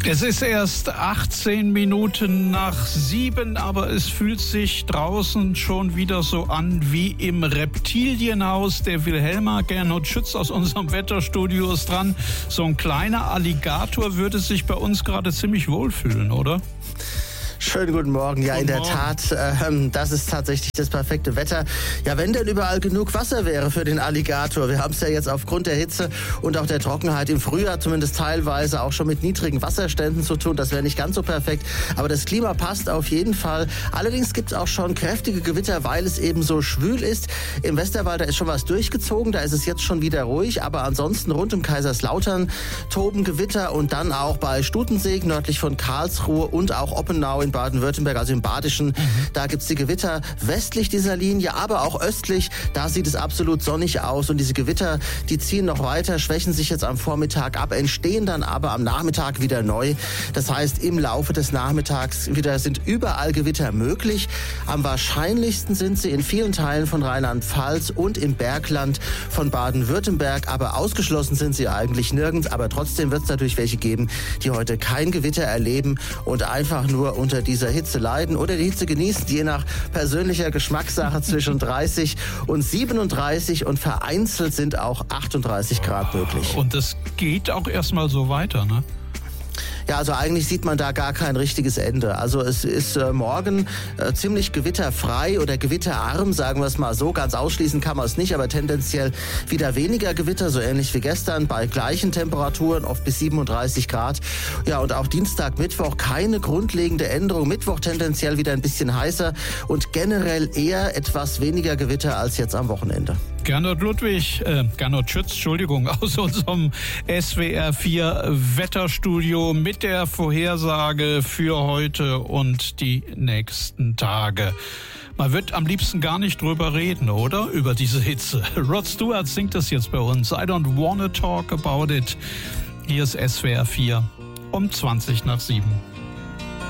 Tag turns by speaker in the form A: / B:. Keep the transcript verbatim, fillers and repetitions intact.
A: Es ist erst achtzehn Minuten nach sieben, aber es fühlt sich draußen schon wieder so an wie im Reptilienhaus. Der Wilhelma Gernot Schütz aus unserem Wetterstudio ist dran. So ein kleiner Alligator würde sich bei uns gerade ziemlich wohlfühlen, oder?
B: Schönen guten Morgen. Ja,
A: guten
B: in der
A: Morgen.
B: Tat, äh, das ist tatsächlich das perfekte Wetter. Ja, wenn denn überall genug Wasser wäre für den Alligator. Wir haben es ja jetzt aufgrund der Hitze und auch der Trockenheit im Frühjahr zumindest teilweise auch schon mit niedrigen Wasserständen zu tun. Das wäre nicht ganz so perfekt, aber das Klima passt auf jeden Fall. Allerdings gibt es auch schon kräftige Gewitter, weil es eben so schwül ist. Im Westerwald, da ist schon was durchgezogen, da ist es jetzt schon wieder ruhig, aber ansonsten rund um Kaiserslautern toben Gewitter und dann auch bei Stutensee nördlich von Karlsruhe und auch Oppenau in Baden-Württemberg, also im Badischen. Mhm. Da gibt's die Gewitter westlich dieser Linie, aber auch östlich. Da sieht es absolut sonnig aus. Und diese Gewitter, die ziehen noch weiter, schwächen sich jetzt am Vormittag ab, entstehen dann aber am Nachmittag wieder neu. Das heißt, im Laufe des Nachmittags wieder sind überall Gewitter möglich. Am wahrscheinlichsten sind sie in vielen Teilen von Rheinland-Pfalz und im Bergland von Baden-Württemberg. Aber ausgeschlossen sind sie eigentlich nirgends. Aber trotzdem wird es natürlich welche geben, die heute kein Gewitter erleben und einfach nur unter dieser Hitze leiden oder die Hitze genießen, je nach persönlicher Geschmackssache zwischen dreißig und siebenunddreißig und vereinzelt sind auch achtunddreißig Grad möglich.
A: Und das geht auch erstmal so weiter, ne?
B: Ja, also eigentlich sieht man da gar kein richtiges Ende. Also es ist äh, morgen äh, ziemlich gewitterfrei oder gewitterarm, sagen wir es mal so. Ganz ausschließen kann man es nicht, aber tendenziell wieder weniger Gewitter, so ähnlich wie gestern, bei gleichen Temperaturen, oft bis siebenunddreißig Grad. Ja, und auch Dienstag, Mittwoch keine grundlegende Änderung. Mittwoch tendenziell wieder ein bisschen heißer und generell eher etwas weniger Gewitter als jetzt am Wochenende.
A: Gernot Ludwig, äh, Gernot Schütz, Entschuldigung, aus unserem S W R vier Wetterstudio mit der Vorhersage für heute und die nächsten Tage. Man wird am liebsten gar nicht drüber reden, oder? Über diese Hitze. Rod Stewart singt das jetzt bei uns. I don't wanna talk about it. Hier ist S W R vier um zwanzig nach sieben.